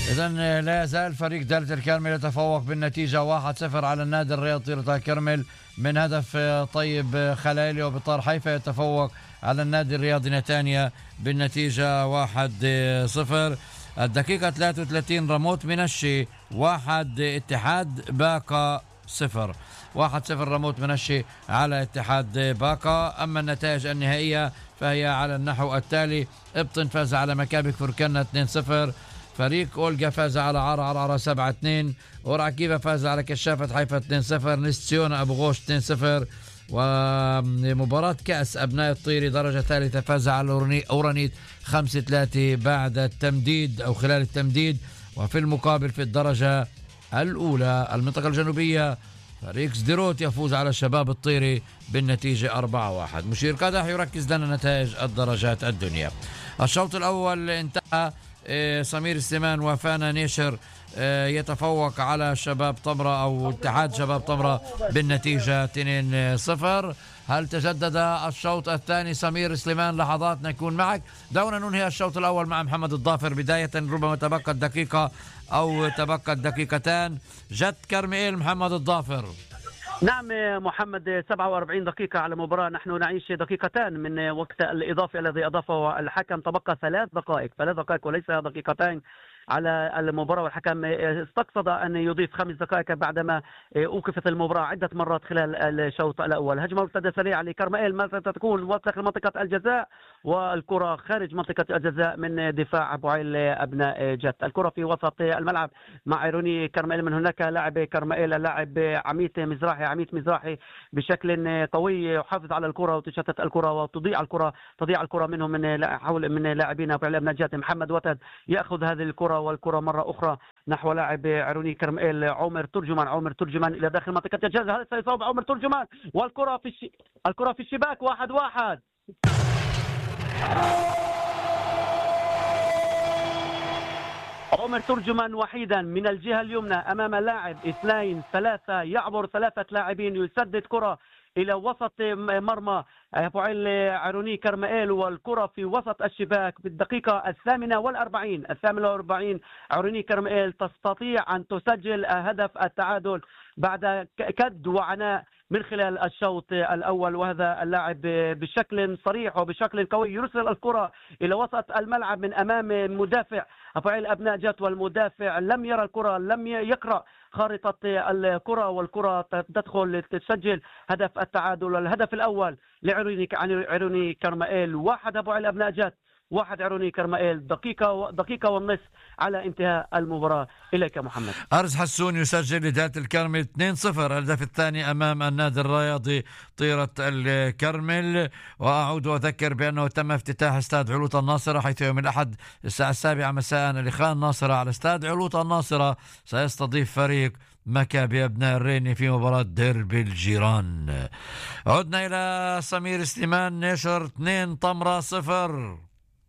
إذن لا يزال فريق دالة الكرمل يتفوق بالنتيجة 1-0 على النادي الرياضي طيرة الكرمل من هدف طيب خلالي، وبطار حيفا يتفوق على النادي الرياضي نتانيا بالنتيجة 1-0. الدقيقة 33 رموت منشي 1 اتحاد باقة 0. 1-0 رموت منشي على اتحاد باقة. أما النتائج النهائية فهي على النحو التالي: ابطن فاز على مكابي فركنا 2-0، فريق أولجا فاز على عرعر 7-2، أورعكيفا فاز على كشافة حيفا 2-0، نستيونا أبو غوش 2-0. ومباراة كأس أبناء الطيري درجة ثالثة فاز على أورانيت 5-3 بعد التمديد أو خلال التمديد. وفي المقابل في الدرجة الأولى المنطقة الجنوبية فريق سديروت يفوز على الشباب الطيري بالنتيجة 4-1. مشير قدح يركز لنا نتائج الدرجات الدنيا. الشوط الأول انتهى سمير سليمان وفانا نيشر يتفوق على شباب طمرة أو اتحاد شباب طمرة بالنتيجة 2-0. هل تجدد الشوط الثاني؟ سمير سليمان لحظات نكون معك. دعونا ننهي الشوط الأول مع محمد الضافر بداية، ربما تبقت دقيقة أو تبقت دقيقتان. جت كرميل محمد الضافر. نعم محمد، 47 دقيقة على مباراة، نحن نعيش دقيقتان من وقت الإضافي الذي أضافه الحكم. تبقى 3 دقائق وليس دقيقتين على المباراة، والحكم استقصد أن يضيف 5 دقائق بعدما أوقفت المباراة عدة مرات خلال الشوط الأول. هجمة مرتدة سريعة لكرمائيل ماذا تكون وسط منطقة الجزاء، والكرة خارج منطقة الجزاء من دفاع بوعيل أبناء جت. الكرة في وسط الملعب مع عيروني كرمائيل، من هناك لاعب كرمائيل اللاعب عميد مزراحي بشكل قوي يحافظ على الكرة وتشتت الكرة وتضيع الكرة منهم من لاعبين بوعيل أبناء جت. محمد وتد يأخذ هذه الكرة والكرة مرة أخرى نحو لاعب عيروني كرمائيل عمر ترجمان إلى داخل منطقة الجزاء. هذا سيصوب عمر ترجمان والكرة في الشباك. 1-1. عمر ترجمان وحيدا من الجهة اليمنى أمام لاعب 2-3 يعبر 3 لاعبين، يسدد كرة إلى وسط مرمى فعل عيروني كرمائيل، والكرة في وسط الشباك. بالدقيقة 48 عيروني كرمائيل تستطيع أن تسجل هدف التعادل بعد كد وعناء من خلال الشوط الأول. وهذا اللاعب بشكل صريح وبشكل قوي يرسل الكرة إلى وسط الملعب من أمام مدافع فعل أبناء جت، والمدافع لم يرى الكرة، لم يقرأ خارطة الكرة، والكرة تدخل تسجل هدف التعادل. الهدف الأول لعيروني كرمائيل 1 أبو علي أبناء جت 1 عيروني كرمائيل. دقيقة والنصف على انتهاء المباراة. إليك محمد. أرز حسون يسجل لدالة الكرمل 2-0 الهدف الثاني أمام النادي الرياضي طيرة الكرمل. وأعود وأذكر بأنه تم افتتاح استاد علوط الناصرة، حيث يوم الأحد الساعة 7 مساء الإخوان الناصرة على استاد علوط الناصرة سيستضيف فريق مكابي أبناء الريني في مباراة ديربي الجيران. عدنا إلى سمير سليمان نشر 2 طمرة 0.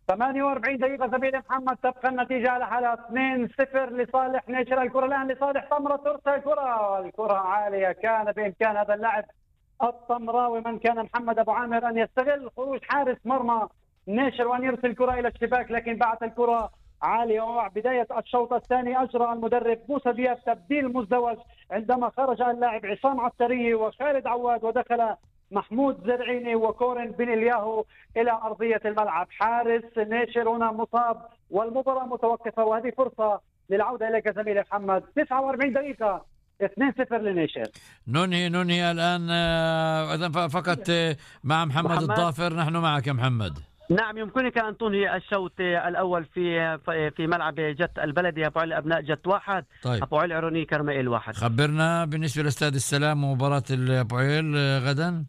48 دقيقة زميلي محمد، تبقى النتيجة على حالة 2-0 لصالح نيشر. الكرة الآن لصالح طمرة، ترسل الكرة عالية. كان بإمكان هذا اللاعب الطمراوي من كان محمد أبو عامر أن يستغل خروج حارس مرمى نيشر وأن يرسل الكرة إلى الشباك، لكن بعد الكرة عالية. ومع بداية الشوط الثاني أجرى المدرب موسى دياب تبديل مزدوج عندما خرج اللاعب عصام عسكري وخالد عواد ودخل محمود زرعيني وكورن بن الياهو إلى أرضية الملعب. حارس نيشر هنا مصاب والمباراة متوقفة، وهذه فرصة للعودة إليك زميلي محمد. 49 دقيقة 2-0 لنيشر. ننهي الآن إذن فقط مع محمد الضافر. نحن معك يا محمد. نعم، يمكنك أن تنهي الشوط الأول في ملعب جت البلدي أبو علي أبناء جت 1. طيب. أبو علي عيروني كرمائيل 1. خبرنا بالنسبة لاستاد السلام ومباراة أبو عيل غدا.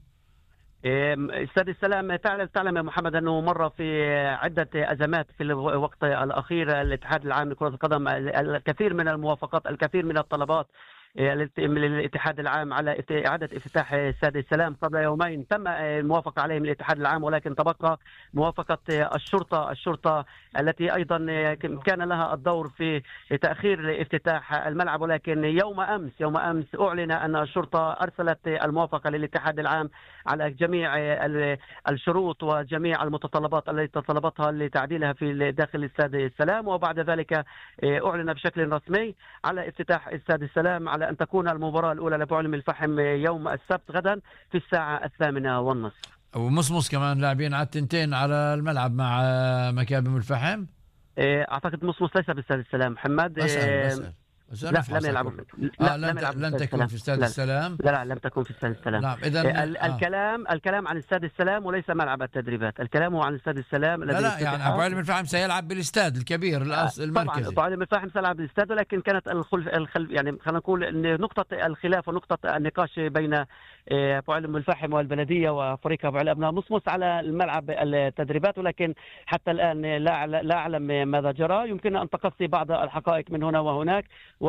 استاد السلام تعلم يا محمد أنه مر في عدة أزمات في الوقت الأخير. الاتحاد العام لكرة القدم الكثير من الموافقات، الكثير من الطلبات من الاتحاد العام على إعادة افتتاح استاد السلام قبل يومين. تم الموافقة عليه من الاتحاد العام، ولكن تبقى موافقة الشرطة التي أيضا كان لها الدور في تأخير افتتاح الملعب. ولكن يوم أمس أعلن أن الشرطة أرسلت الموافقة للاتحاد العام على جميع الشروط وجميع المتطلبات التي طلبتها لتعديلها في داخل استاد السلام. وبعد ذلك أعلن بشكل رسمي على افتتاح استاد السلام على أن تكون المباراة الأولى لبعلم الفحم يوم السبت غدا في الساعة 8:30. ومصمص كمان لاعبين على التنتين على الملعب مع مكابم الفحم. أعتقد مصمص ليس باستاد السلام محمد. بسأل لا لم يلعبوا. لم تكن في استاد السلام. لا لم تكن في استاد السلام. نعم إذن الكلام عن استاد السلام وليس ملعب التدريبات. الكلام هو عن استاد السلام. لا يعني أبو علم الفحم سيلعب بالاستاد الكبير المركزي. طبعا أبو علم الفحم سيلعب بالاستاد، ولكن كانت يعني خلينا نقول ان نقطة الخلاف ونقطة النقاش بين أبو علم الفحم والبلدية وفريق أبو علي أبناء مصمص على الملعب التدريبات. ولكن حتى الآن لا أعلم ماذا جرى. يمكن أن تقصي بعض الحقائق من هنا وهناك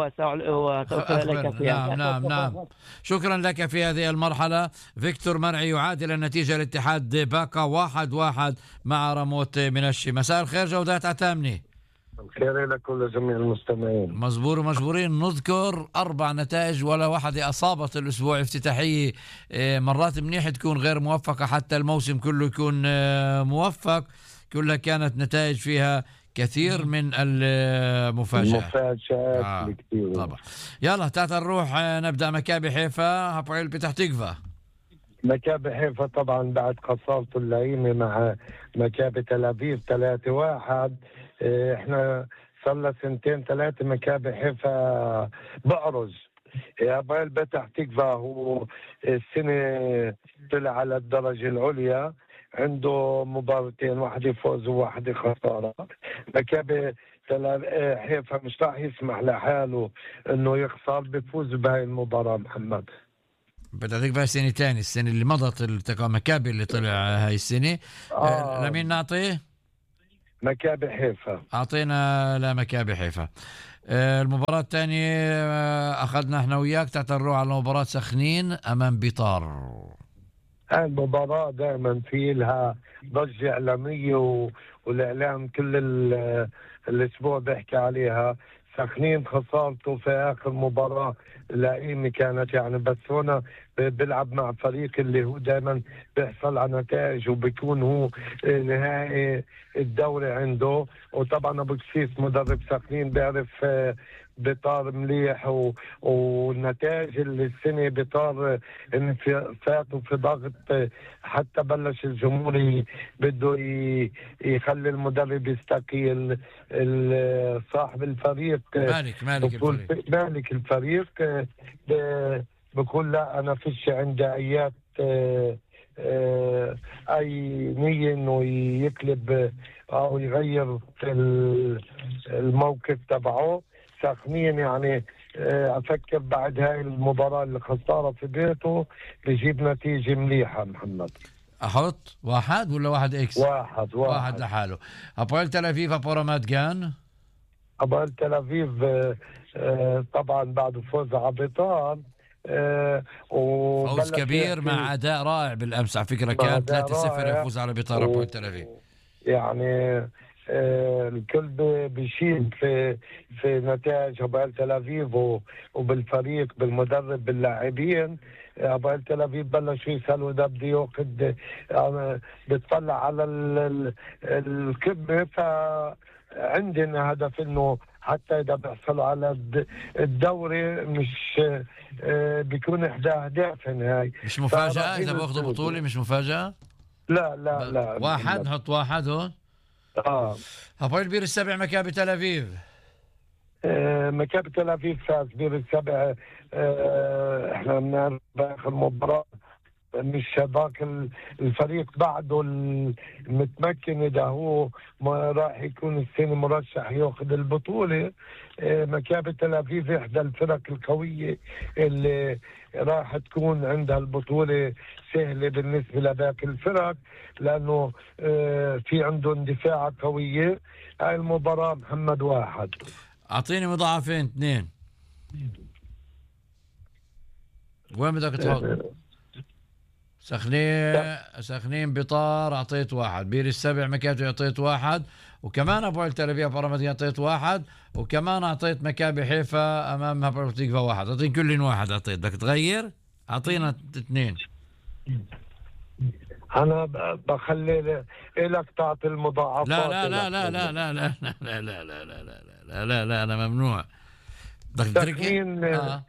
نعم. شكرا لك في هذه المرحلة. فيكتور مرعي يعادل النتيجة الاتحاد باقة 1-1 مع رموت منشي. مساء الخير جودات عتامني. الخير لكل جميع المستمعين. مجبورين نذكر 4 نتائج ولا واحدة أصابت الأسبوع الافتتاحية. مرات منيح تكون غير موفقة حتى الموسم كله يكون موفق. كلها كانت نتائج فيها كثير من المفاجآت كثير. طبعا. يلا تعال نروح نبدأ مكابي حيفا هابويل بتح تقفى. مكابي حيفا طبعا بعد خسارته اللئيمة مع مكابي تل أبيب 3-1. احنا صار لنا 2-3 مكابي حيفا بأرز. هابويل بتح تقفى هو السنة طلع على الدرجة العليا، عنده مباراتين، واحدة فوز وواحدة خسارة. مكابي حيفا مش راح يسمح لحاله انه يخسر، بفوز بهاي المباراة محمد. بدك بقى سنة تاني، السنة اللي مضت مكابي اللي طلع هاي السنة. لمين نعطيه؟ مكابي حيفا. أعطينا لمكابي حيفا. المباراة الثانية أخذنا احنا وياك تعال نروح على مباراة سخنين أمام بيطار. المباراة دائما في لها ضجة إعلامية والإعلام كل الأسبوع بيحكي عليها. سخنين خسارته في آخر مباراة لئيمة كانت يعني، بس هنا بيلعب مع فريق اللي هو دائما بيحصل على نتائج وبيكون هو نهائي الدوري عنده. وطبعا أبو كسيس مدرب سخنين بيعرف بيطار مليح والنتائج اللي السنة بيطار ان فاتوا في ضغط، حتى بلش الجمهور بده يخلي المدرب يستقيل. صاحب الفريق مالك الفريق بقول لا انا فيش عندي ايات اي نية انه يقلب او يغير الموقف تبعه. سخنين يعني افكر بعد هاي المباراة اللي خسارة في بيته بيجيب نتيجة مليحة محمد. احط 1 ولا 1 إكس؟ 1 لحاله. هابويل تل أبيب رماد جان. هابويل تل أبيب طبعا بعد فوز على بيطار فوز كبير مع أداء رائع بالأمس على فكرة، كان 3-0 يفوز على بيطار هابويل تل أبيب. يعني الكل بيشيل في نتائج هابويل تل أبيب وبالفريق بالمدرب باللاعبين. هابويل تل أبيب بلشوا يسألوا ده بده ياخذ بتطلع على القمة. فعندنا هدف انه حتى اذا بيحصلوا على الدوري مش بيكون احدى اهدافهم هاي. مش مفاجأة اذا باخذوا بطولة؟ مش مفاجأة؟ لا 1 نحط 1 هون. هابويل بير السبع مكابي تل أبيب. مكابي تل أبيب فاز بير السبع. احنا بنعرف باخر مباراة مش هذاك الفريق بعده المتمكن اذا هو راح يكون السنة مرشح ياخذ البطولة. مكابي تل أبيب احدى الفرق القوية اللي راح تكون عندها البطولة سهلة بالنسبة لباقي الفرق، لانه في عندهم دفاع قوية. هاي المباراة محمد 1. اعطيني مضاعفين 2. وين بدك تحط؟ سخنين بطار اعطيت واحد، بير السبع مكاتب اعطيت واحد، وكمان ابو تل ابيب بارامدين اعطيت واحد، وكمان اعطيت مكابي حيفا امامها بروتيكفا واحد، اعطيت كل واحد اعطيت. بدك تغير؟ اعطينا 2. انا بخلي لك تعطي المضاعفات. لا لا لا لا لا لا لا لا لا لا لا لا لا لا انا ممنوع. بدك تتركي؟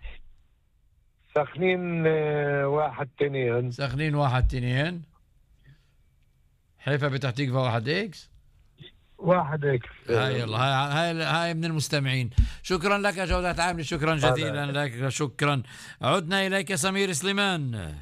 سخنين 1-2. سخنين 1-2. حيفا بتحتيكفا 1 اكس. 1 اكس. هاي يلا هاي من المستمعين. شكرا لك جودة عامل، شكرا جزيلا لك، شكرا. عدنا إليك سمير سليمان.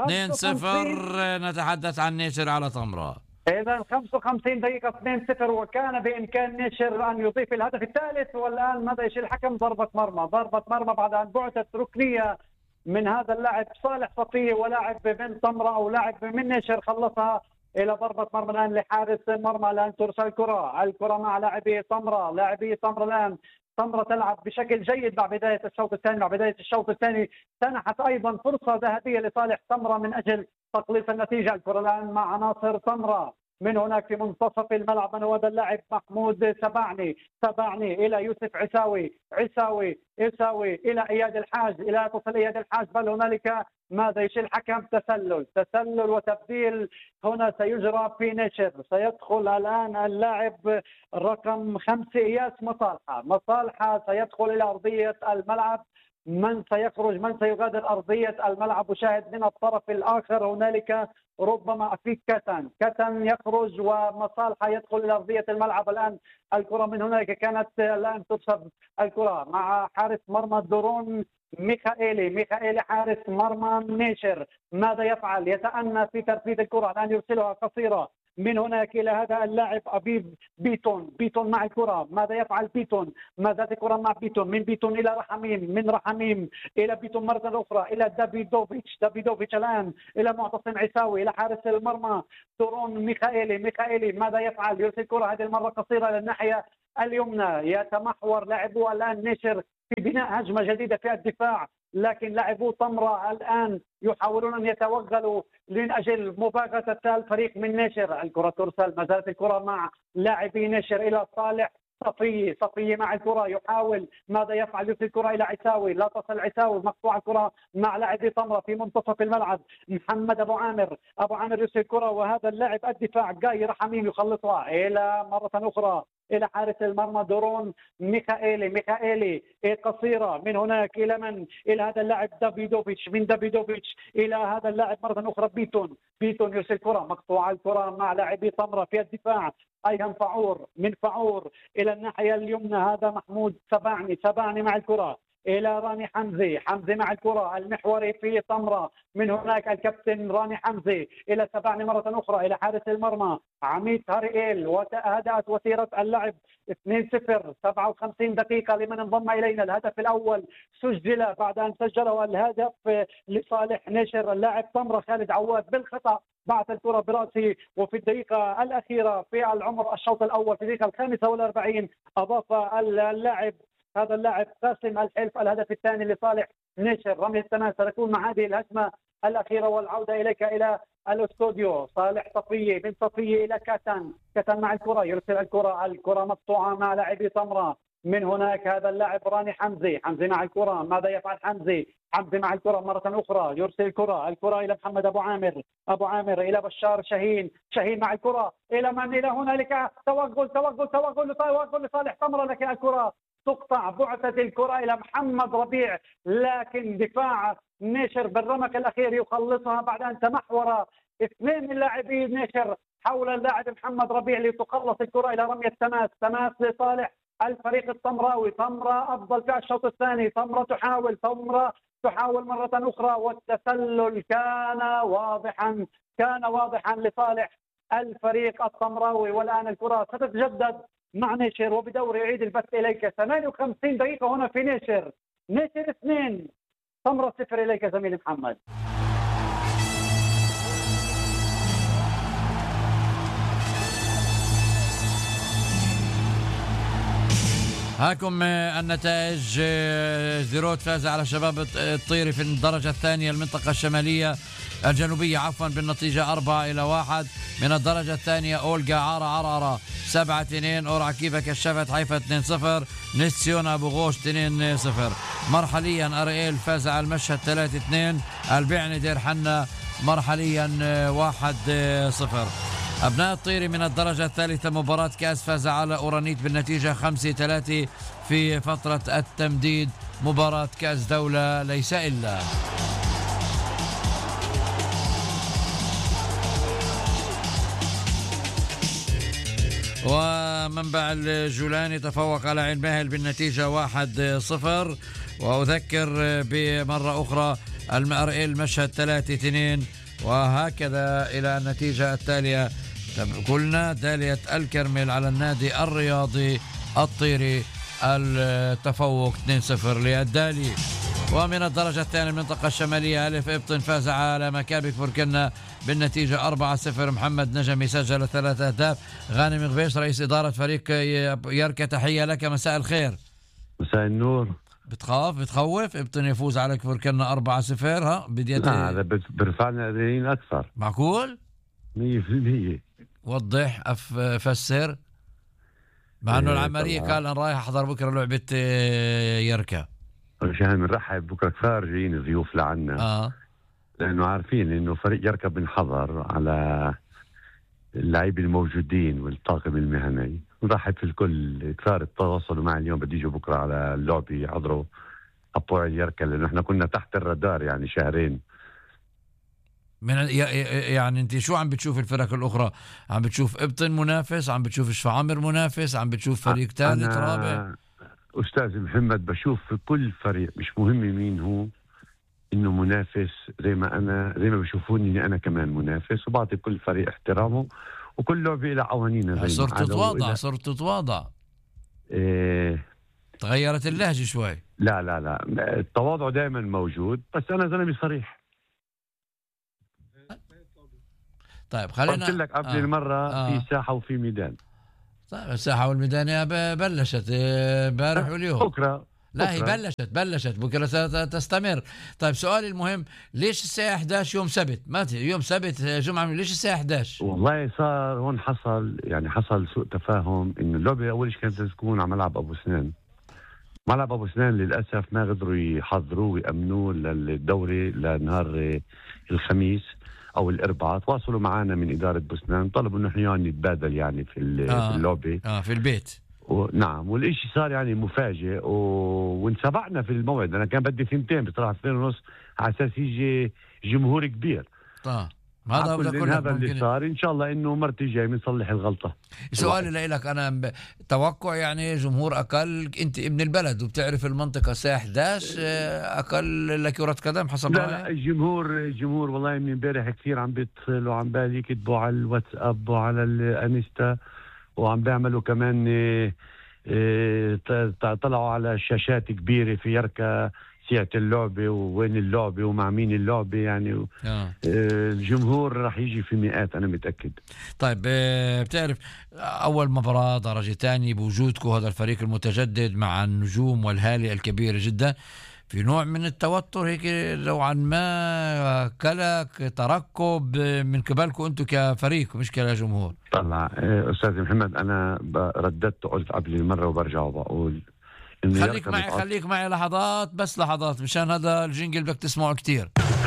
2-0 نتحدث عن نيشر على طمرة. إذا 55 دقيقة 2-0، وكان بإمكان نيشر أن يضيف الهدف الثالث. والآن ماذا يشيل الحكم؟ ضربة مرمى بعد أن بعثت ركنية من هذا اللاعب صالح صفية، ولاعب من طمرة أو لاعب من نيشر خلصها إلى ضربة مرمى الآن لحارس المرمى. الآن ترسل الكرة مع لاعبي طمرة. الآن طمرة تلعب بشكل جيد مع بداية الشوط الثاني. سنحت أيضا فرصة ذهبية لصالح طمرة من أجل تقليص النتيجة. الكرة الآن مع عناصر طمرة، من هناك في منتصف الملعب من هو هذا اللاعب محمود سبعني إلى يوسف عيساوي إلى إياد الحاج، إلى تصل إياد الحاج، بل هنالك ماذا يشير الحكم؟ تسلل وتبديل هنا سيجرى في نيشر. سيدخل الآن اللاعب رقم 5 إياس مصالحة سيدخل إلى أرضية الملعب. من سيخرج؟ من سيغادر أرضية الملعب؟ وشاهد من الطرف الآخر هنالك ربما أفيك كتن يخرج، ومصالحة يدخل إلى أرضية الملعب. الآن الكرة من هنالك كانت الآن تبسط الكرة مع حارس مرمى درون ميخائيلي حارس مرمى نيشر. ماذا يفعل؟ يتأنى في ترفيذ الكرة. الآن يرسلها قصيرة من هناك إلى هذا اللاعب أبيب بيتون مع الكرة. ماذا يفعل بيتون؟ ماذا الكرة مع بيتون؟ من بيتون إلى رحميم، من رحميم إلى بيتون مرة أخرى إلى دافيدوفيتش الآن إلى معتصم عيساوي إلى حارس المرمى درون ميخائيلي. ماذا يفعل؟ يرسل الكرة هذه المرة قصيرة للناحية اليمنى. يتمحور لاعبو الآن نيشر في بناء هجمة جديدة في الدفاع، لكن لاعبو طمرة الآن يحاولون أن يتوغلوا من أجل مباغتة الفريق من نيشر. الكرة ترسل، ما زالت الكرة مع لاعبي نيشر إلى صالح صفي مع الكرة يحاول. ماذا يفعل؟ يرسل الكرة إلى عيساوي، لا تصل عيساوي، مقطوعة الكرة مع لاعبي طمرة في منتصف الملعب. محمد أبو عامر يرسل الكرة، وهذا اللاعب الدفاع جاي رحميم يخلصها إلى مرة أخرى إلى حارس المرمى درون ميخائيلي قصيرة من هناك إلى من؟ إلى هذا اللاعب دافيدوفيتش، من دافيدوفيتش إلى هذا اللاعب مرة أخرى بيتون يرسل كرة، مقطوعة الكرة مع لاعبي طمرة في الدفاع. أيضا فعور إلى الناحية اليمنى، هذا محمود سبعني مع الكرة إلى راني حمزي مع الكرة المحوري في طمرة. من هناك الكابتن راني حمزي إلى سبعني مرة أخرى إلى حارس المرمى عميد هاريئيل. وهدأت وتيرة اللعب 2-0. 57 دقيقة لمن انضم إلينا. الهدف الأول سجل بعد أن سجله الهدف لصالح نيشر اللاعب طمرة خالد عواد بالخطأ، بعث الكرة برأسه، وفي الدقيقة الأخيرة في العمر الشوط الأول في الدقيقة 45 أضاف هذا اللاعب قاسم الحلف الهدف الثاني لصالح نيشر. رمي التماس ستكون مع هذه الهجمة الأخيرة. والعودة إليك إلى الاستوديو. صالح صفية، من صفية إلى كتن مع الكرة، يرسل الكرة مقطوعة مع لاعبي طمرة. من هناك هذا اللاعب راني حمزي مع الكرة. ماذا يفعل حمزي مع الكرة مرة أخرى، يرسل الكرة إلى محمد أبو عامر إلى بشار شاهين مع الكرة إلى من؟ إلى هنالك توغل لصالح طمرة، لكن الكرة تقطع. بعثت الكرة إلى محمد ربيع، لكن دفاع نيشر بالرمق الأخير يخلصها بعد أن تمحور 2 من لاعبي نيشر حول اللاعب محمد ربيع لتخلص الكرة إلى رمية تماس لصالح الفريق الطمراوي. طمرة أفضل في الشوط الثاني. طمرة تحاول مرة أخرى، والتسلل كان واضحا لصالح الفريق الطمراوي. والآن الكرة ستتجدد مع نيشر، وبدور يعيد البث إليك. 58 دقيقة هنا في نيشر 2 طمرة 0. إليك زميلي محمد. هاكم النتائج. زيروت فاز على شباب الطيري في الدرجة الثانية المنطقة الشمالية الجنوبية بالنتيجة 4-1. من الدرجة الثانية أولغا عارة عرعرة 7-2. أورع كيفا كشفت حيفا 2-0. نسيون أبو غوش 2-0. مرحليا أريل فاز على المشهد 3-2. البعني دير حنا مرحليا 1-0. أبناء الطيري من الدرجة الثالثة مباراة كأس فاز على أورانيت بالنتيجة 5-3 في فترة التمديد. مباراة كأس دولة ليس إلا. ومنبع الجولاني تفوق على عين ماهل بالنتيجة 1-0. وأذكر بمرة أخرى المأرئيل مشهد 3-2. وهكذا إلى النتيجة التالية. قلنا دالية الكرمل على النادي الرياضي الطيري التفوق 2-0 للدالي. ومن الدرجة الثانية المنطقة الشمالية ألف إبطن فاز على مكابك فركنا بالنتيجة 4-0. محمد نجمي سجل 3 أهداف. غانم غبيش رئيس إدارة فريق يركا تحية لك، مساء الخير. مساء النور. بتخوف إبطن يفوز على فركنا 4-0؟ ها بديت هذا برفعنا أدرينالين أكثر. معقول 100%. وضح فسر. مع انه العملية قال انا رايح احضر بكره لعبة يركا. مشان بنرحب بكره كثار جايين ضيوف لعنا. لانه عارفين انه فريق يركا بنحضر على اللاعبين الموجودين والطاقم المهني. نرحب في الكل. كثار تواصلوا معي اليوم بدي يجوا بكره على اللعبة يحضروا ابطوع اليركا، لانه احنا كنا تحت الرادار يعني شهرين. يعني انت شو عم بتشوف الفرق الاخرى؟ عم بتشوف ابطن منافس، عم بتشوف شفعامر منافس، عم بتشوف فريق ثالث رابع؟ استاذ محمد بشوف في كل فريق مش مهم مين هو انه منافس، زي ما بشوفوني اني انا كمان منافس، وبعطي كل فريق احترامه وكل لعبه لها قوانينها. صرت تتواضع. تغيرت اللهجه شوي. لا التواضع دائما موجود، بس انا زلمه صريح. طيب خلينا قلت لك قبل المرة في ساحة وفي ميدان. طيب الساحة والميدان بلشت امبارح واليوم. بكرة هي بلشت بكرة ستستمر. طيب سؤالي المهم، ليش الساعة 11 يوم سبت؟ ما يوم سبت جمعة، ليش الساعة 11؟ والله صار هون حصل سوء تفاهم. انه اللعبة اول شيء كانت تكون على ملعب ابو سنان. ملعب ابو سنان للاسف ما قدروا يحضروه ويأمنوه للدوري لنهار الخميس او الاربعاء. تواصلوا معنا من اداره بوسنان، طلبوا انه احنا نتبادل يعني في اللعبه في البيت. نعم، والاشي صار يعني مفاجئ وانسبقنا في الموعد. انا كان بدي 2 بصراحه 2:30 على اساس يجي جمهور كبير. هذا اللي صار. ان شاء الله انه مرتي جاي بنصلح الغلطه. سؤالي لك انا توقع يعني جمهور اقل. انت ابن البلد وبتعرف المنطقه، الساعه 11 اقل لكرة قدم حسب رأيي. لا الجمهور والله من امبارح كثير عم بيتصلوا وعم بالي يكتبوا على الواتساب وعلى الانستا، وعم بيعملوا كمان طلعوا على شاشات كبيره في يركا ساعة اللعبة ووين اللعبة ومع مين اللعبة يعني. الجمهور راح يجي في مئات أنا متأكد. طيب بتعرف أول مباراة درجة ثانية بوجودكم هذا الفريق المتجدد مع النجوم والهالة الكبيرة جدا، في نوع من التوتر هيك نوعا ما، كلك ترقب من قبلكم أنتم كفريق مش كجمهور؟ طلع أستاذ محمد أنا رددت قلت قبل المرة وبرجع وبقول خليك معي لحظات مشان هذا الجينجل بدك تسمعه كتير.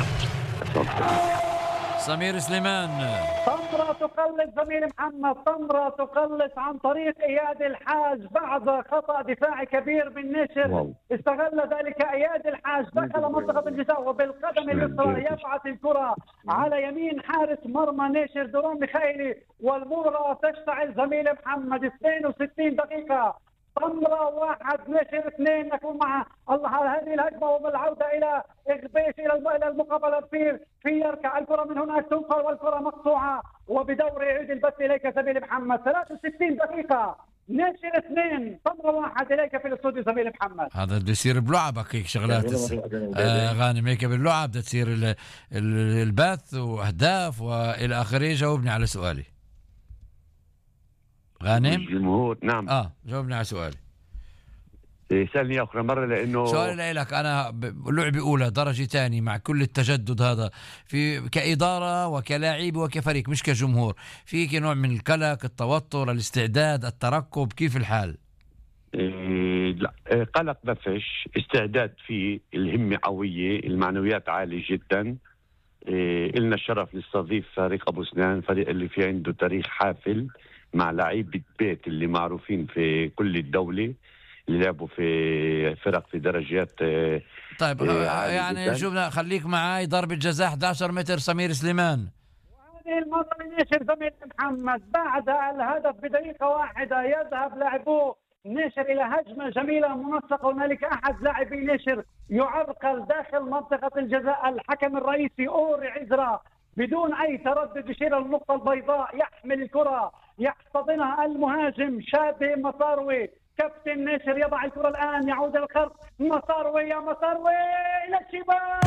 سمير سليمان. طمرة تقلص زميل محمد، طمرة تقلص عن طريق إياد الحاج بعد خطأ دفاعي كبير من نشر. استغل ذلك إياد الحاج، دخل منطقة الجزاء وبالقدم اليسرى يبعث الكرة على يمين حارس مرمى نشر دوران ميخائيلي، والمباراة تشتعل زميل محمد. 62 دقيقة، طمرة 1 نشر 2. نكون مع هذه الهجمة وبالعودة إلى إغبيش إلى المقابلة في يركع. الكرة من هناك تنقل والكرة مقطوعة، وبدور يعيد البث إليك زميل محمد. 63 دقيقة، نشر 2 طمرة 1 إليك في الاستوديو زميل محمد. هذا بده يصير بلعبك هيك شغلات غانم هيك باللعب بدها تصير البث وأهداف وإلى آخره. جاوبني على سؤالي غانم. الجمهور نعم. جاوبني على سؤالي. سألني آخر مرة لأنه سؤال لك أنا لعبة أولى درجة ثانية مع كل التجدد هذا في كإدارة وكلاعب وكفريق مش كجمهور، في نوع من القلق، التوتر، الاستعداد، الترقب، كيف الحال؟ لا قلق ما فيش، استعداد فيه، الهمة قوية، المعنويات عالية جدا. إلنا الشرف نستضيف فريق أبو سنان، فريق اللي في عنده تاريخ حافل مع لعيبة بيت اللي معروفين في كل الدولة، اللي لعبوا في فرق في درجات طيب يعني شوفنا، خليك معاي. ضربة جزاء 11 متر سمير سليمان. وهذه المرة نشر زميل محمد بعد الهدف بدقيقة واحدة يذهب لاعبوه نشر إلى هجمة جميلة منسقة، هنالك أحد لاعبي نشر يعرقل داخل منطقة الجزاء. الحكم الرئيسي أوري عزرا بدون أي تردد يشير النقطة البيضاء، يحمل الكرة يحتضنها المهاجم شادي مصاروي كابتن نشر، يضع الكرة الآن، يعود الخط مصاروي، يا مصاروي إلى الشباك،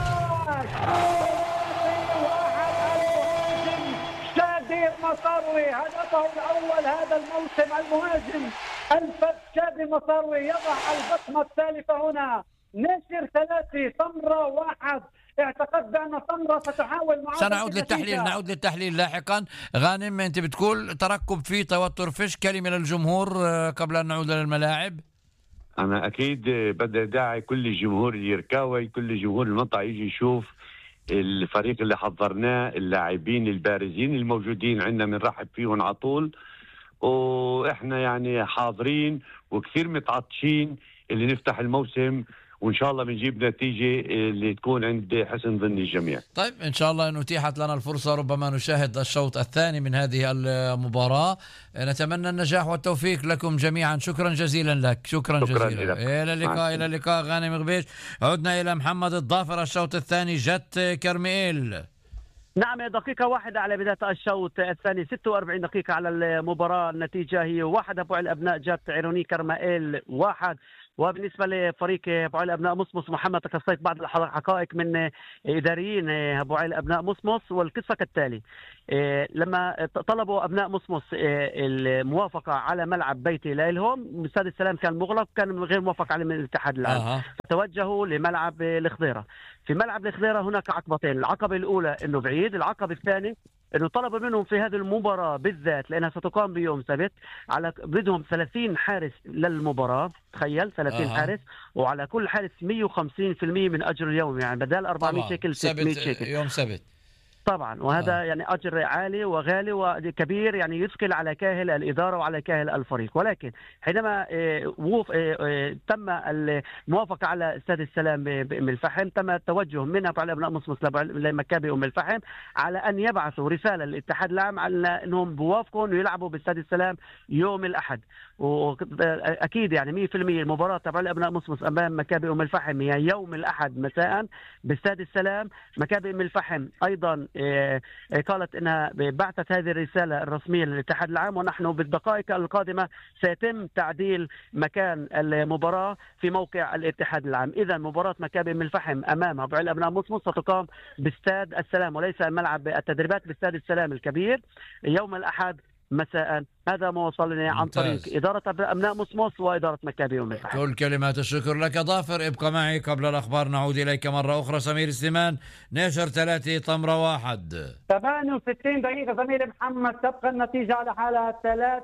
شادي مصاروي هدفه الأول هذا الموسم، المهاجم الفذ شادي مصاروي يضع البصمة الثالثة هنا. نشر 3 تمرة 1. اعتقد بأن تمرة ستحاول سنعود للتحليل لاحقا. غانم، انت بتقول ترقب فيه، توتر فيش، كلمة للجمهور قبل أن نعود للملاعب. أنا أكيد بدي داعي كل الجمهور اليركاوي، كل جمهور المنطقة يجي يشوف الفريق اللي حضرناه، اللاعبين البارزين الموجودين عندنا بنرحب فيهم على طول، وإحنا يعني حاضرين وكثير متعطشين اللي نفتح الموسم، وإن شاء الله بنجيب نتيجة اللي تكون عند حسن ظن الجميع. طيب إن شاء الله إن أتيحت لنا الفرصة ربما نشاهد الشوط الثاني من هذه المباراة. نتمنى النجاح والتوفيق لكم جميعا. شكرا جزيلا لك. شكرا جزيلا. إلى اللقاء. إلى اللقاء غانم غبيش. عدنا إلى محمد الضافر. الشوط الثاني جت كرميل. نعم، دقيقة 1 على بداية الشوط الثاني، 46 دقيقة على المباراة. النتيجة هي 1 أبو الأبناء جت عيروني كرمائيل 1. وبالنسبة لفريق أبو علي أبناء مصمص، محمد تكسيت بعض الحقائق من إداريين أبو علي أبناء مصمص، والقصة كالتالي: لما طلبوا أبناء مصمص الموافقة على ملعب بيتي لهم، استاد السلام كان مغلق، كان غير موافق عليه من الاتحاد العام، فتوجهوا لملعب الخضيرة. في ملعب الخضيرة هناك عقبتين، العقبة الأولى أنه بعيد، العقبة الثانية انه طلبوا منهم في هذه المباراه بالذات لانها ستقام بيوم سبت، على بدهم 30 حارس للمباراه، تخيل 30 حارس، وعلى كل حارس 150% من اجر اليوم، يعني بدال 400 شيكل 600 شيكل يوم سبت طبعا. وهذا يعني اجر عالي وغالي وكبير، يعني يثقل على كاهل الاداره وعلى كاهل الفريق. ولكن حينما تم الموافقه على استاد السلام بأم الفحم، تم التوجه من ابو علي ابناء مصمص لمكابي ام الفحم على ان يبعثوا رساله للاتحاد العام على انهم بوافقوا انه يلعبوا باستاد السلام يوم الاحد. واكيد يعني 100% المباراه تبع ابناء مصمص امام مكابي ام الفحم هي يوم الاحد مساء باستاد السلام. مكابي ام الفحم ايضا قالت انها بعثت هذه الرساله الرسميه للاتحاد العام، ونحن بالدقائق القادمه سيتم تعديل مكان المباراه في موقع الاتحاد العام. اذا مباراه مكابي ام الفحم امام ابو علي ابناء مصمص ستقام باستاد السلام وليس ملعب التدريبات، باستاد السلام الكبير يوم الاحد مساء. هذا ما وصلنا عن طريق إدارة أبناء مصمص وإدارة مكابي أم الفحم. كل كلمات الشكر لك ضافر. ابقى معي قبل الأخبار نعود إليك مرة أخرى. سمير سليمان، نشر 3 تمرة 1. 68 دقيقة زميلي محمد، تبقى النتيجة على حالة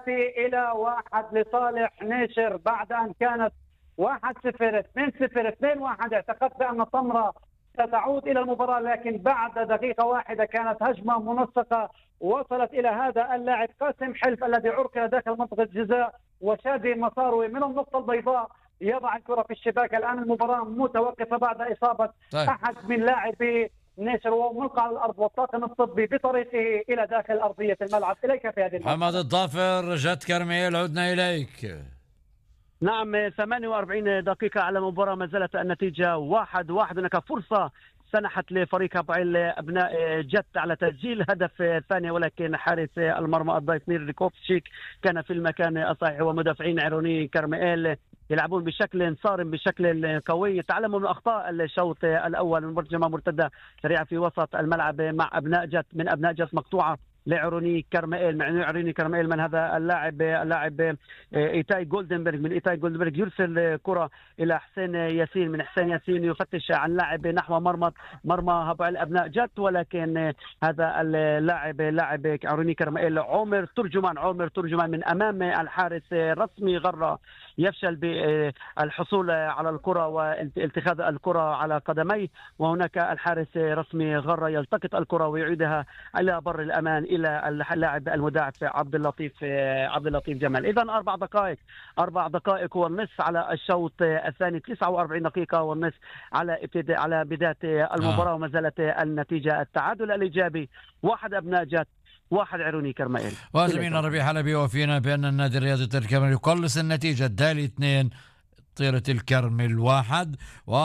3-1 لصالح نشر بعد أن كانت 1-0 2-0 2-1. اعتقدت أن تمرة ستعود إلى المباراة، لكن بعد دقيقة واحدة كانت هجمة منسقة وصلت إلى هذا اللاعب قاسم حلف الذي عرقل داخل منطقة الجزاء، وشادي مصاروي من النقطة البيضاء يضع الكرة في الشباك. الآن المباراة متوقفة بعد إصابة أحد من لاعبي نشر وملقى على الأرض، والطاقم الطبي بطريقه إلى داخل أرضية الملعب. إليك في هذه المباراة محمد الضافر. جت كرميل، عدنا إليك. نعم، 48 دقيقة على مباراة، ما زالت النتيجة 1-1. هناك فرصة سنحت لفريق أبو علي أبناء جت على تسجيل هدف ثاني، ولكن حارس المرمى الضيف مير ريكوفشيك كان في المكان الصحيح، ومدافعين عيروني كرمائيل يلعبون بشكل صارم بشكل قوي، يتعلموا من أخطاء الشوط الأول من مرتجمة مرتدة سريعة في وسط الملعب مع أبناء جت من أبناء جت مقطوعة لعروني كرمائيل من هذا اللاعب إيتاي جولدنبرغ. من إيتاي جولدنبرغ يرسل كرة إلى حسين ياسين، من حسين ياسين يفتش عن لاعب نحو مرمى هبع الأبناء جت، ولكن هذا لاعب عروني كرمائيل عمر ترجمان من أمام الحارس رسمي غرة يفشل بالحصول على الكرة والاتخاذ الكرة على قدميه، وهناك الحارس رسمي غرة يلتقط الكرة ويعيدها إلى بر الأمان إلى اللاعب المدافع عبد اللطيف جمال. إذن 4 دقائق والنصف على الشوط الثاني، 49 دقيقة والنصف على بداية المباراة، وما زالت النتيجة التعادل الإيجابي 1 أبناء جات 1 عروني كرمائيل. وزميلنا ربيع حلبي وفينا بأن النادي الرياضي طيرة الكرمل يقلص النتيجة الدالي 2 طيرة الكرمل 1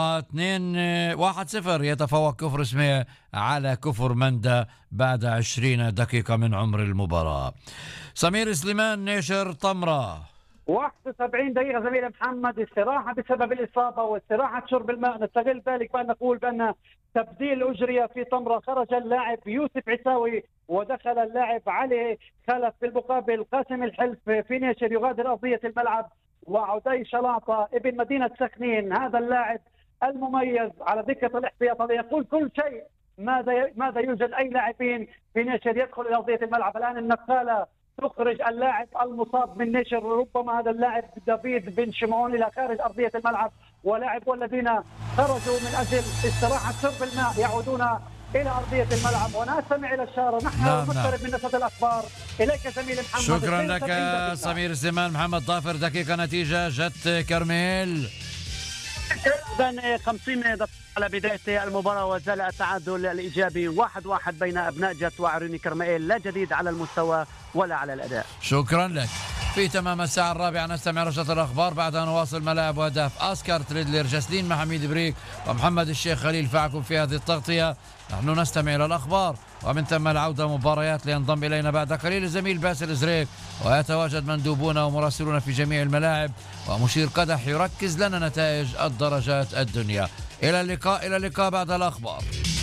و1-0 يتفوق كفر سمية على كفر مندا بعد 20 دقيقة من عمر المباراة. سمير سليمان نيشر طمرة 71 دقيقة زميلي محمد، استراحة بسبب الإصابة واستراحة شرب الماء. نستغل ذلك بأن نقول بأن تبديل أجري في طمرة، خرج اللاعب يوسف عساوي ودخل اللاعب علي خلف، بالمقابل قاسم الحلف في نيشر يغادر أرضية الملعب، وعدي شلاطة ابن مدينة سخنين هذا اللاعب المميز على دكة الاحتياط يقول كل شيء. ماذا يوجد أي لاعبين في نيشر يدخل إلى أرضية الملعب الآن؟ النقالة تخرج اللاعب المصاب من نيشر، ربما هذا اللاعب دافيد بن شمعون إلى خارج أرضية الملعب، ولاعب والذين خرجوا من أجل استراحة شرب الماء يعودون إلى أرضية الملعب. ونستمع إلى الشارع نحن نقترب من نشرة الأخبار. إليك زميلي محمد. شكرا لك سمير سليمان. محمد ظافر دقيقة نتيجة جت كرميل. إذن 50 دقيقة على بداية المباراة وزال التعادل الإيجابي 1-1 بين أبناء جت وعروني كرمائيل، لا جديد على المستوى ولا على الأداء. شكرا لك. في تمام الساعة 4 نستمع نشرة الأخبار، بعدها نواصل ملاعب وأهداف أسكار تريدلر، جسلين محمد بريك ومحمد الشيخ خليل فعكم في هذه التغطية. نحن نستمع إلى الأخبار ومن ثم العودة مباريات. لينضم إلينا بعد قليل الزميل باسل زريك، ويتواجد مندوبون ومراسلون في جميع الملاعب، ومشير قدح يركز لنا نتائج الدرجات الدنيا. إلى اللقاء بعد الأخبار.